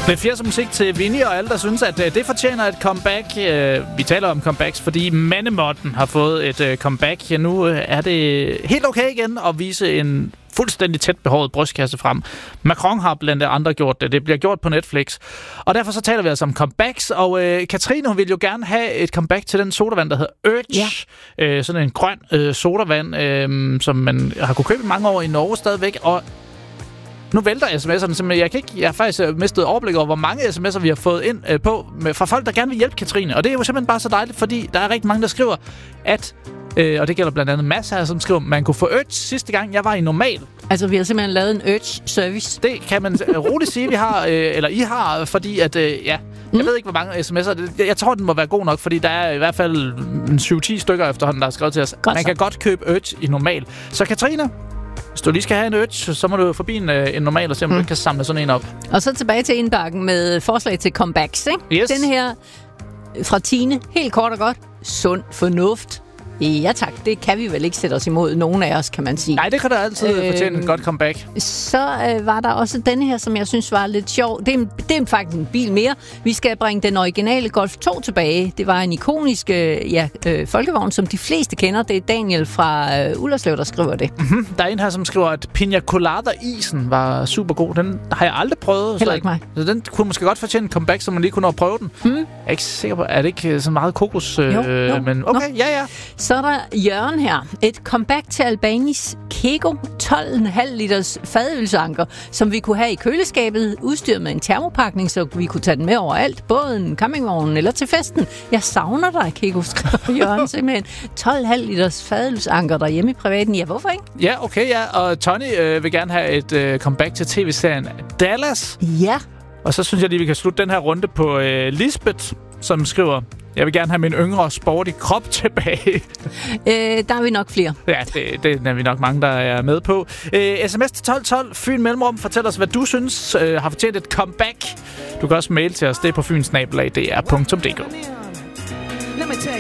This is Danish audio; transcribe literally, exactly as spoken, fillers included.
Lidt fjerde musik til Vinnie og alle, der synes, at øh, det fortjener et comeback. Øh, vi taler om comebacks, fordi Mandemotten har fået et øh, comeback. Ja, nu øh, er det helt okay igen at vise en fuldstændig tæt behåret brystkasse frem. Macron har blandt andre gjort det. Det bliver gjort på Netflix. Og derfor så taler vi altså om comebacks. Og øh, Katrine, hun vil jo gerne have et comeback til den sodavand, der hedder Urge. Ja. Øh, sådan en grøn øh, sodavand, øh, som man har kunne købe mange år i Norge stadigvæk. Og nu vælter sms'erne simpelthen. Jeg, kan ikke, jeg har faktisk mistet overblik over, hvor mange sms'er vi har fået ind øh, på med, fra folk, der gerne vil hjælpe Katrine. Og det er jo simpelthen bare så dejligt, fordi der er rigtig mange, der skriver, at, øh, og det gælder blandt andet Mads her, som skriver, man kunne få Urge sidste gang, jeg var i normal. Altså, vi har simpelthen lavet en Urge-service. Det kan man roligt sige, vi har, øh, eller I har, fordi at, øh, ja, jeg mm. ved ikke, hvor mange sms'er. Jeg tror, den må være god nok, fordi der er i hvert fald syv ti stykker efterhånden, der har skrevet til os. Godt man så. Kan godt købe Urge i normal. Så Katrine, hvis du lige skal have en Urge, så må du forbi en, en normal og se, om mm. du kan samle sådan en op. Og så tilbage til indbakken med forslag til comebacks, ikke? Yes. Den her fra Tine, helt kort og godt. Sund fornuft. Ja tak, det kan vi vel ikke sætte os imod, nogen af os, kan man sige. Nej, det kan da altid øh, fortjene et godt comeback. Så øh, var der også denne her, som jeg synes var lidt sjov. Det er, en, det er faktisk en bil mere. Vi skal bringe den originale Golf to tilbage. Det var en ikonisk øh, ja, øh, folkevogn, som de fleste kender. Det er Daniel fra øh, Ullerslev, der skriver det. Mm-hmm. Der er en her, som skriver, at Pina Colada-isen var super god. Den har jeg aldrig prøvet. Heller ikke mig. Så den kunne måske godt fortjene en comeback, så man lige kunne nå at prøve den. Mm. Jeg er ikke sikker på, er det ikke så meget kokos? Øh, jo, jo. Men okay, Nå. ja ja. Så er der Jørgen her. Et comeback til Albanis Kego tolv komma fem liters fadølsanker, som vi kunne have i køleskabet, udstyret med en termopakning, så vi kunne tage den med overalt, både en campingvogn eller til festen. Jeg savner dig, Kego, skriver Jørgen simpelthen. tolv komma fem liters fadølsanker derhjemme i privaten. Ja, hvorfor ikke? Ja, okay, ja. Og Tony øh, vil gerne have et øh, comeback til tv-serien Dallas. Ja. Og så synes jeg lige, vi kan slutte den her runde på øh, Lisbeth, som skriver, jeg vil gerne have min yngre sporty krop tilbage. Øh, der er vi nok flere. Ja, det, det er vi nok mange, der er med på. Øh, sms til tolv tolv, Fyn Mellemrum. Fortæl os, hvad du synes øh, har fortjent et comeback. Du kan også mail til os. Det er på fynsnabelag punktum d k.